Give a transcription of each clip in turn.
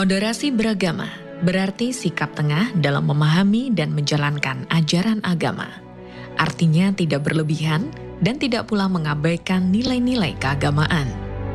Moderasi beragama berarti sikap tengah dalam memahami dan menjalankan ajaran agama. Artinya tidak berlebihan dan tidak pula mengabaikan nilai-nilai keagamaan.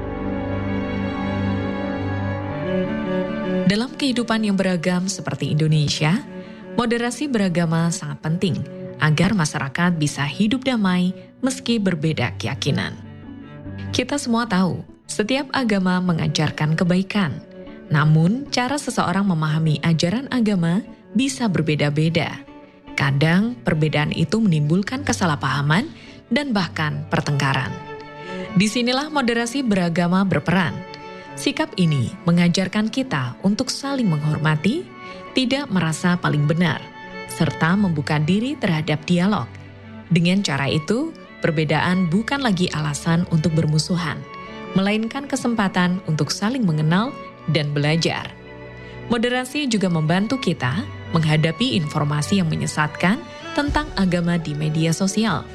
Dalam kehidupan yang beragam seperti Indonesia, moderasi beragama sangat penting agar masyarakat bisa hidup damai meski berbeda keyakinan. Kita semua tahu, setiap agama mengajarkan kebaikan. Namun, cara seseorang memahami ajaran agama bisa berbeda-beda. Kadang, perbedaan itu menimbulkan kesalahpahaman dan bahkan pertengkaran. Disinilah moderasi beragama berperan. Sikap ini mengajarkan kita untuk saling menghormati, tidak merasa paling benar, serta membuka diri terhadap dialog. Dengan cara itu, perbedaan bukan lagi alasan untuk bermusuhan, melainkan kesempatan untuk saling mengenal dan belajar. Moderasi juga membantu kita menghadapi informasi yang menyesatkan tentang agama di media sosial.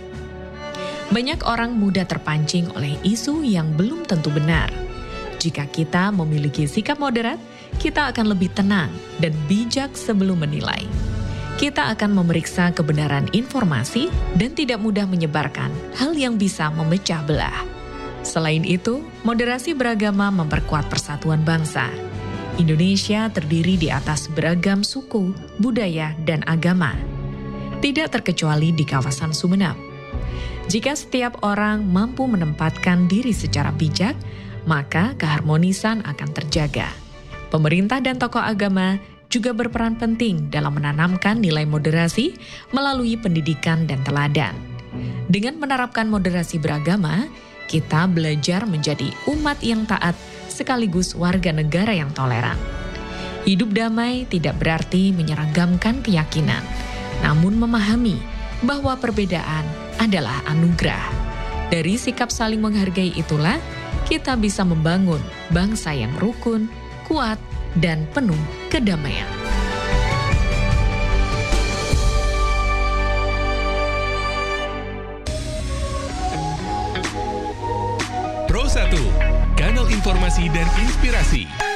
Banyak orang mudah terpancing oleh isu yang belum tentu benar. Jika kita memiliki sikap moderat, kita akan lebih tenang dan bijak sebelum menilai. Kita akan memeriksa kebenaran informasi dan tidak mudah menyebarkan hal yang bisa memecah belah. Selain itu, moderasi beragama memperkuat persatuan bangsa. Indonesia terdiri di atas beragam suku, budaya, dan agama. Tidak terkecuali di kawasan Sumeneb. Jika setiap orang mampu menempatkan diri secara bijak, maka keharmonisan akan terjaga. Pemerintah dan tokoh agama juga berperan penting dalam menanamkan nilai moderasi melalui pendidikan dan teladan. Dengan menerapkan moderasi beragama, kita belajar menjadi umat yang taat sekaligus warga negara yang toleran. Hidup damai tidak berarti menyeragamkan keyakinan, namun memahami bahwa perbedaan adalah anugerah. Dari sikap saling menghargai itulah, kita bisa membangun bangsa yang rukun, kuat, dan penuh kedamaian. Pro 1, kanal informasi dan inspirasi.